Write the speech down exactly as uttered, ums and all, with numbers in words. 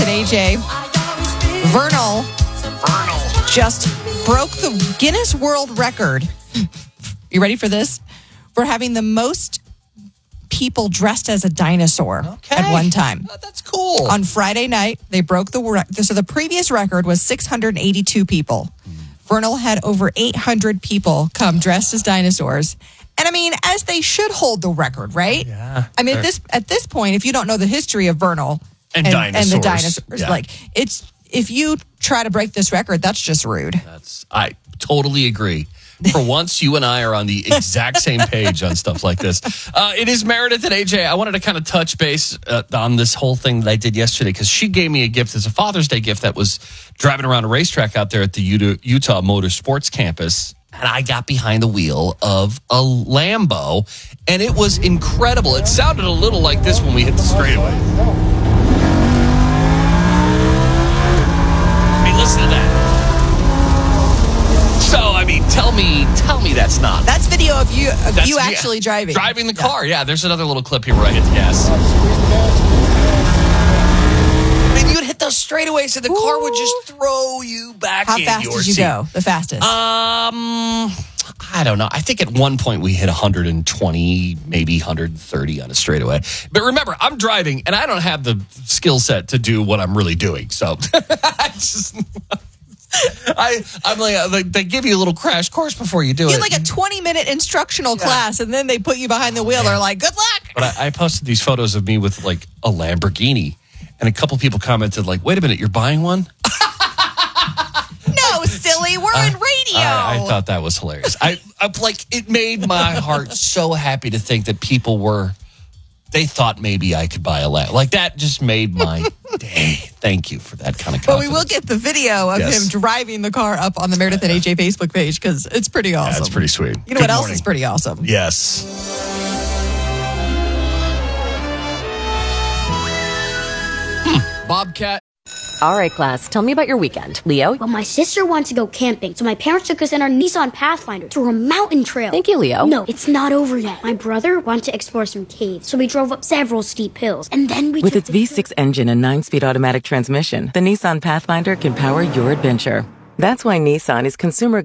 and A J. Vernal, Vernal just broke the Guinness World Record. You ready for this? For having the most people dressed as a dinosaur okay. at one time. Oh, that's cool. On Friday night, they broke the record. So the previous record was six hundred eighty-two people. Vernal had over eight hundred people come dressed as dinosaurs. And I mean, as they should hold the record, right? Yeah. I mean, at this at this point, if you don't know the history of Vernal and, and, dinosaurs, and the dinosaurs, yeah. like it's if you try to break this record, that's just rude. That's I totally agree. For once, you and I are on the exact same page on stuff like this. Uh, it is Meredith and A J. I wanted to kind of touch base uh, on this whole thing that I did yesterday because she gave me a gift as a Father's Day gift that was driving around a racetrack out there at the Utah, Utah Motorsports Campus. And I got behind the wheel of a Lambo, and it was incredible. It sounded a little like this when we hit the straightaway. I mean, listen to that. So, I mean, tell me, tell me that's not. That's video of you of That's you me actually driving. Driving the car, yeah. There's another little clip here where I hit the gas. I mean, you'd hit those straightaways and the Ooh. car would just throw you back How in fast your did you seat. go? The fastest? Um, I don't know. I think at one point we hit one hundred twenty, maybe one hundred thirty on a straightaway. But remember, I'm driving and I don't have the skill set to do what I'm really doing. So I just... I, I'm like, like, they give you a little crash course before you do you it. had like a twenty minute instructional yeah. class, and then they put you behind the wheel. They're like, good luck. But I, I posted these photos of me with like a Lamborghini, and a couple people commented like, wait a minute, you're buying one? No, silly, we're uh, in radio. I, I thought that was hilarious. I, I like it made my heart so happy to think that people were, they thought maybe I could buy a Lambo. Like that just made my day. Thank you for that kind of confidence. But we will get the video of yes. him driving the car up on the Meredith and A J Facebook page because it's pretty awesome. Yeah, it's pretty sweet. You know Good what morning. else is pretty awesome? Yes. Hmm. Bobcat. All right, class, tell me about your weekend. Leo? Well, my sister wanted to go camping, so my parents took us in our Nissan Pathfinder through a mountain trail. Thank you, Leo. No, it's not over yet. My brother wanted to explore some caves, so we drove up several steep hills, and then we... With its V six engine and nine-speed automatic transmission, the Nissan Pathfinder can power your adventure. That's why Nissan is Consumer